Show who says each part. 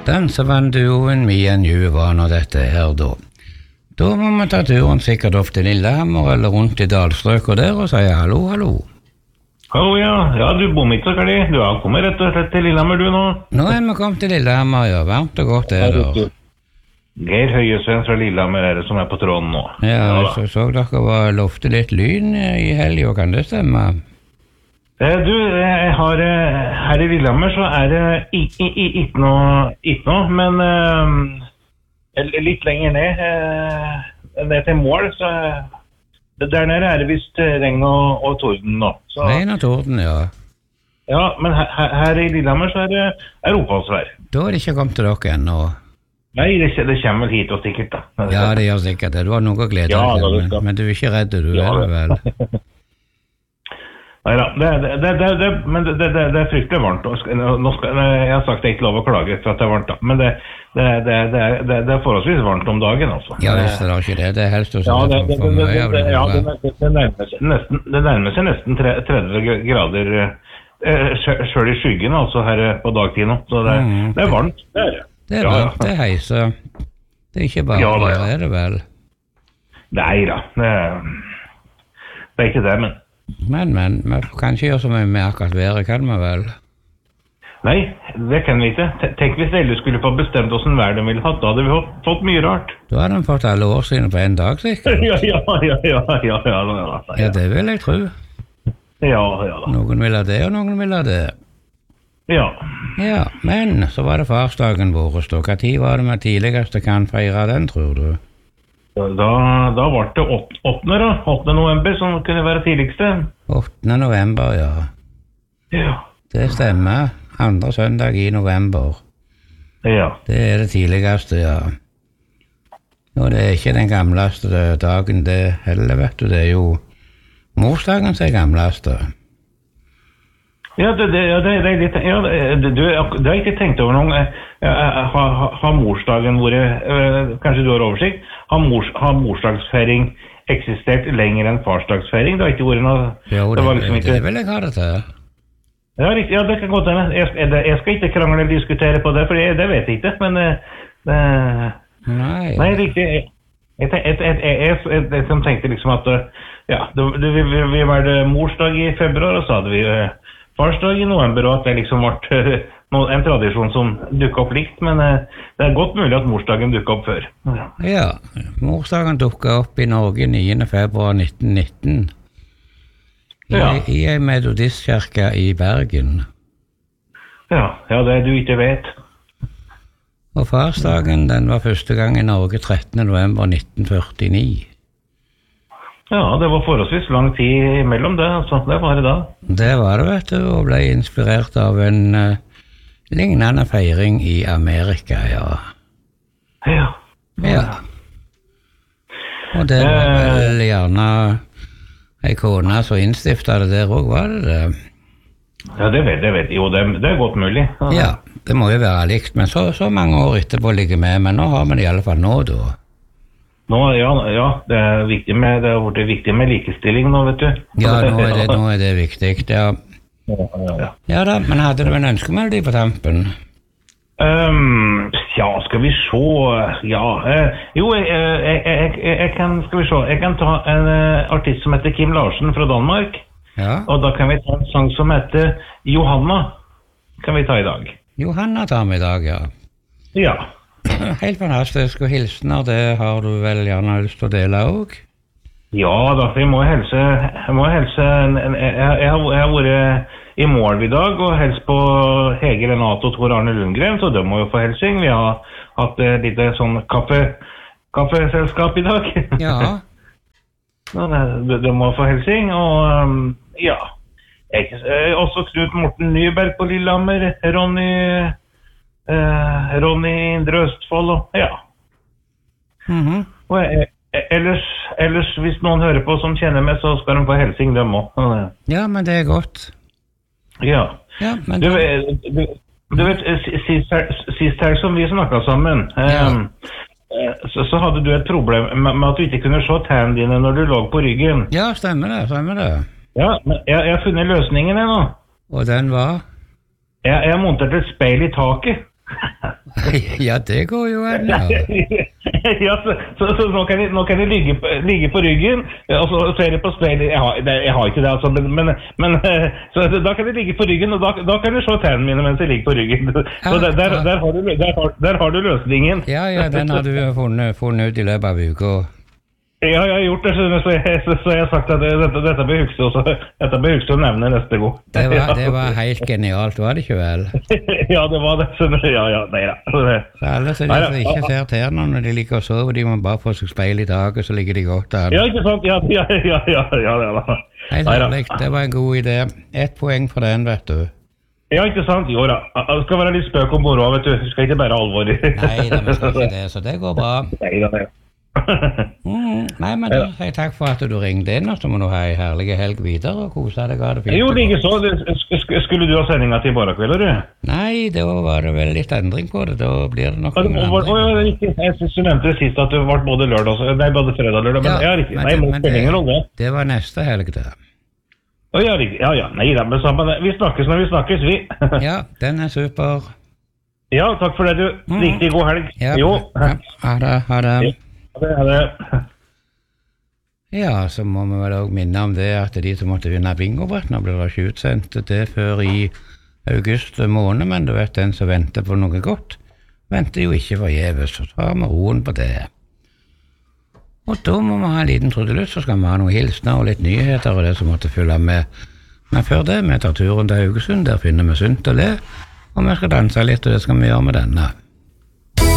Speaker 1: Dansevanduoen Mia New var nå dette her da. Da må vi ta turen sikkert opp til Lillehammer eller rundt i dalstrøket der og si hallo, hallo.
Speaker 2: Hallo, ja. Ja, du bor midt så ferdig. Du har kommet rett og slett til Lillehammer, du nå.
Speaker 1: Nå vi kommet til Lillehammer, ja. Varmt og godt er det.
Speaker 2: Geir Høyesven fra Lillehammer er det som er på tråden nå.
Speaker 1: Ja, så dere var lovte litt lyn i helgen, kan det stemme?
Speaker 2: Du, jeg har, her i Lillehammer så er det ikke noe, men litt lenger ned til mål, så der nede er det vist regn og torden nå. Så,
Speaker 1: regn og torden, ja.
Speaker 2: Ja, men her i Lillehammer så er det oppholdsvær.
Speaker 1: Da er det ikke kommet til dere ennå.
Speaker 2: Nei, det kommer vel hit og sikkert da.
Speaker 1: Ja, det gjør sikkert det. Du har noe å glede deg, men du er ikke redd, du er det vel?
Speaker 2: Neida, men det er fryktelig varmt. Jeg har sagt det er ikke lov å klage for at det er varmt da, men det er forholdsvis varmt om dagen altså.
Speaker 1: Ja, visst er det ikke det. Det er helst å se
Speaker 2: for mye av det. Ja, det nærmer seg nesten 30 grader selv i skyggen altså her på dagtid nå, så det er varmt, det er det.
Speaker 1: Det er varmt, det heiser. Det er ikke bare det, er det vel?
Speaker 2: Nei da, det er ikke det, men...
Speaker 1: Men, vi kan ikke gjøre så mye med akkurat været, kan vi vel?
Speaker 2: Nei, det kan vi ikke. Tenk hvis Ellie skulle få bestemt oss en vær de ville hatt, da hadde vi fått mye rart.
Speaker 1: Da hadde de fått alle årsidene på en dag, sikkert. Ja, det vil jeg tro.
Speaker 2: Ja.
Speaker 1: Noen vil ha det, og noen vil ha det.
Speaker 2: Ja.
Speaker 1: Ja, men så var det farsdagen vår, da. Hva tid var det vi tidligste kan feire den, tror du?
Speaker 2: Da var det 8. november som kunne være tidligste.
Speaker 1: 8. november, ja.
Speaker 2: Ja.
Speaker 1: Det stemmer. 2. søndag i november.
Speaker 2: Ja. Det
Speaker 1: er det tidligste, ja. Og det er ikke den gamleste dagen det heller, vet du. Det er jo morsdagen som er gamleste.
Speaker 2: Ja, det er litt... Ja, du har ikke tenkt over noen... Har morsdagen vært... Kanskje du har oversikt? Har morsdagsfeiring eksistert lenger enn farsdagsfeiring? Det har ikke vært noe...
Speaker 1: Jo, det vil jeg ha det til.
Speaker 2: Ja, riktig. Ja, det kan godt hende. Jeg skal ikke krangle eller diskutere på det, for det vet jeg ikke, men... Nei, riktig. Jeg tenkte liksom at... Ja, vi var det morsdag i februar, og så hadde vi... farsdag i november, og at det liksom ble en tradisjon som dukket opp likt, men det er godt mulig at morsdagen dukket opp før.
Speaker 1: Ja, morsdagen dukket opp i Norge 9. februar 1919 i en metodistkirke i Bergen. Ja, det er du ikke vet. Og farsdagen, den var første gang i Norge 13. november 1949. Ja, det var forholdsvis lang tid mellom det, altså. Det var det da. Det var det, vet du, og ble inspirert av en lignende feiring i Amerika, ja. Ja. Og det var vel gjerne en kone som innstiftet det der også, var det det? Ja, det vet jo, det er godt mulig. Ja, det må jo være likt, men så mange år etterpå ligger med, men nå har vi det i alle fall nå, da. Nå, ja, det er viktig med likestilling nå, vet du. Ja, nå er det viktig, ja. Ja da, men hadde du en ønskemelodi på tampen? Ja, skal vi se, ja. Jo, jeg kan ta en artist som heter Kim Larsen fra Danmark. Ja. Og da kan vi ta en sang som heter Johanna, kan vi ta i dag. Johanna tar vi i dag, ja. Ja. Helt fantastisk, og hilsener, det har du vel gjerne lyst til å dele også? Ja, da, jeg må helse, jeg har vært i mål i dag, og helse på Hege Renate og Tor Arne Lundgren, så de må jo få helsing. Vi har hatt et lite sånn kaffeselskap i dag. Ja. De må få helsing, og ja. Også Knut Morten Nyberg på Lillehammer, Ronny Indre Østfold, og ja. Og ellers, hvis noen hører på som kjenner meg, så skal de få helsing, dem også. Ja, men det er godt. Ja. Men du vet, sist her som vi snakket sammen, så hadde du et problem med at du ikke kunne se tennene dine når du lå på ryggen. Ja, stemmer det. Ja, men jeg har funnet løsningen nå. Og den var? Jeg har montert et speil i taket. Ja, det går jo an, ja.
Speaker 2: Ja, så nå kan jeg ligge på ryggen, og så ser jeg på speilet. Jeg har ikke det, altså, men så da kan jeg ligge på ryggen, og da kan jeg se tennene mine mens jeg ligger på ryggen. Så der har du løsningen.
Speaker 1: Ja, den har du funnet ut i løpet av uka.
Speaker 2: Ja, jeg har gjort det, så jeg har sagt at dette blir hukst å nevne neste gang.
Speaker 1: Det var helt genialt, var det ikke vel?
Speaker 2: Ja, det var det. Ja, nei da.
Speaker 1: Så alle som ikke ser tærne når de ligger og sover, de må bare få seg speil i taket, så ligger de godt an.
Speaker 2: Ja, ikke sant? Ja.
Speaker 1: Helt ærlig, det var en god idé. 1 poeng for den, vet du.
Speaker 2: Ja, ikke sant? Jo da. Det skal være litt spøk om moroa, vet du. Du skal ikke bare alvor i.
Speaker 1: Nei, vi skal ikke det, så det går bra.
Speaker 2: Nei da.
Speaker 1: Nei, men da sier jeg takk for at du ringte inn, og så må du ha en herlig helg videre og kose deg.
Speaker 2: Jo, det er ikke så. Skulle du ha sendinga til morgenkveld, eller?
Speaker 1: Nei, da var det vel litt endring på det. Da blir det nok
Speaker 2: Jeg synes du nevnte sist at det var både fredag og lørdag, men
Speaker 1: det var neste helg det.
Speaker 2: Ja, nei da, men vi snakkes når vi snakkes, vi.
Speaker 1: Ja, den er super.
Speaker 2: Ja, takk for det, du. Riktig god helg.
Speaker 1: Jo. Ha det.
Speaker 2: Ha det.
Speaker 1: Ja, så må vi vel også minne om det at de som måtte vinne bingobrett, nå blir det ikke utsendt det før i august måned, men du vet, den som venter på noe godt, venter jo ikke forgjeves, så tar vi roen på det. Og da må vi ha en liten trudelutt, så skal vi ha noen hilsner og litt nyheter og det som måtte følge med. Men før det, vi tar turen til Haugesund, der finner vi Sunt og Le, og vi skal danse litt, og det skal vi gjøre med denne.